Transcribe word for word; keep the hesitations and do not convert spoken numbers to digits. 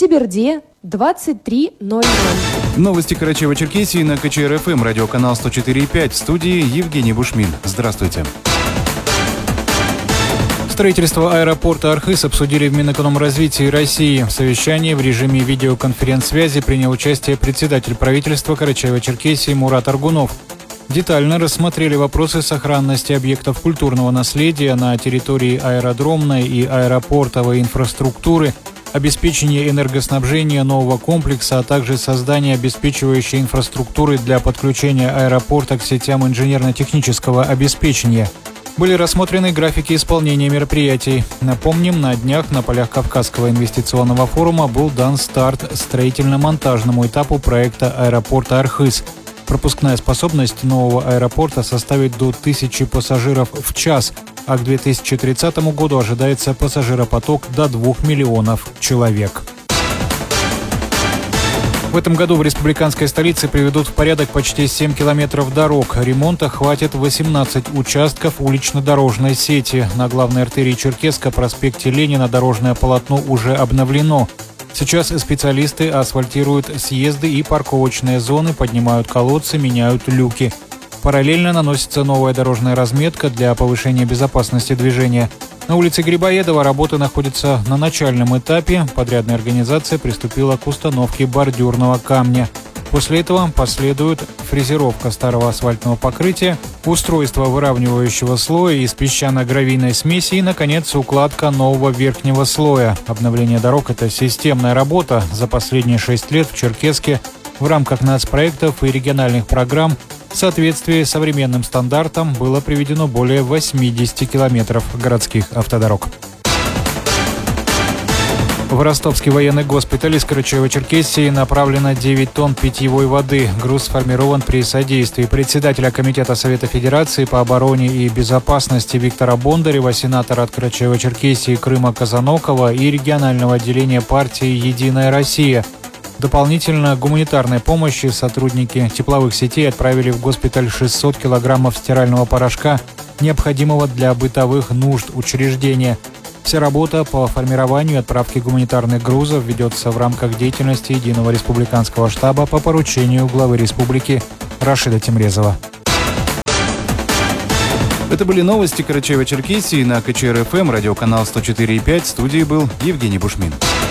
Теберде двадцать три ноль ноль. Новости Карачаево-Черкесии на КЧР-ФМ, радиоканал сто четыре и пять. В студии Евгений Бушмин. Здравствуйте. Строительство аэропорта Архыз обсудили в Минэкономразвитии России. В совещании в режиме видеоконференц-связи принял участие председатель правительства Карачаево-Черкесии Мурат Аргунов. Детально рассмотрели вопросы сохранности объектов культурного наследия на территории аэродромной и аэропортовой инфраструктуры, обеспечение энергоснабжения нового комплекса, а также создание обеспечивающей инфраструктуры для подключения аэропорта к сетям инженерно-технического обеспечения. Были рассмотрены графики исполнения мероприятий. Напомним, на днях на полях Кавказского инвестиционного форума был дан старт строительно-монтажному этапу проекта аэропорта Архыз. Пропускная способность нового аэропорта составит до тысячи пассажиров в час, а к две тысячи тридцатому году ожидается пассажиропоток до двух миллионов человек. В этом году в республиканской столице приведут в порядок почти семь километров дорог. Ремонта хватит восемнадцать участков улично-дорожной сети. На главной артерии Черкесска, проспекте Ленина, дорожное полотно уже обновлено. Сейчас специалисты асфальтируют съезды и парковочные зоны, поднимают колодцы, меняют люки. Параллельно наносится новая дорожная разметка для повышения безопасности движения. На улице Грибоедова работы находятся на начальном этапе. Подрядная организация приступила к установке бордюрного камня. После этого последует фрезеровка старого асфальтного покрытия, устройство выравнивающего слоя из песчано-гравийной смеси и, наконец, укладка нового верхнего слоя. Обновление дорог – это системная работа. За последние шесть лет в Черкесске в рамках нацпроектов и региональных программ в соответствии с современным стандартам было приведено более восемьдесят километров городских автодорог. В Ростовский военный госпиталь из Карачаево-Черкесии направлено девять тонн питьевой воды. Груз сформирован при содействии председателя Комитета Совета Федерации по обороне и безопасности Виктора Бондарева, сенатора от Карачаево-Черкесии Крыма Казанокова и регионального отделения партии «Единая Россия». Дополнительно гуманитарной помощи сотрудники тепловых сетей отправили в госпиталь шестьсот килограммов стирального порошка, необходимого для бытовых нужд учреждения. Вся работа по формированию и отправке гуманитарных грузов ведется в рамках деятельности Единого республиканского штаба по поручению главы республики Рашида Тимрезова. Это были новости Карачаево-Черкесии на КЧР-ФМ, радиоканал сто четыре и пять. В студии был Евгений Бушмин.